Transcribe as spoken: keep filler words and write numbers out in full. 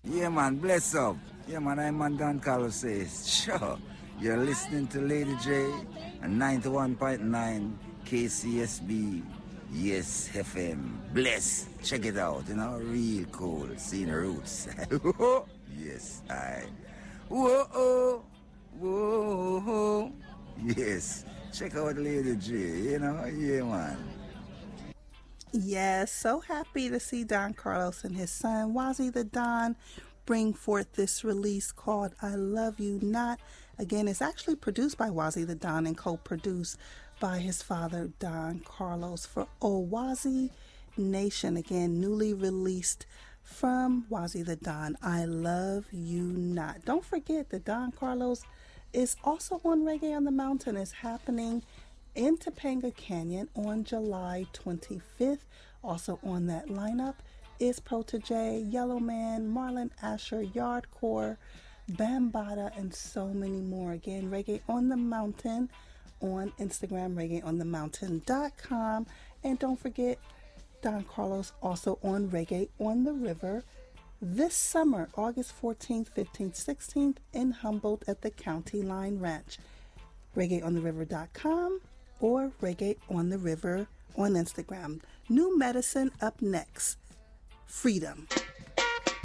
Yeah, man, bless up. Yeah, man, I'm on Don Carlos says, sure. You're listening to Lady J and ninety-one point nine K C S B. Yes, F M. Bless. Check it out, you know, real cool. Seeing the roots. Yes, I. Whoa, oh. Whoa. Yes. Check out Lady J, you know, yeah, man. Yes, so happy to see Don Carlos and his son, Wazzy the Don, bring forth this release called I Love You Not. Again, it's actually produced by Wazzy the Don and co-produced by his father, Don Carlos, for Owazi Nation. Again, newly released from Wazzy the Don, I Love You Not. Don't forget that Don Carlos is also on Reggae on the Mountain. It's happening in Topanga Canyon on July twenty-fifth. Also on that lineup is Protege, Yellowman, Marlon Asher, Yardcore, Bambada, and so many more. Again, Reggae on the Mountain on Instagram, reggae on the mountain dot com. And don't forget, Don Carlos also on Reggae on the River this summer, August fourteenth, fifteenth, sixteenth in Humboldt at the County Line Ranch. reggae on the river dot com or Reggae on the River on Instagram. New Medicine up next. Freedom.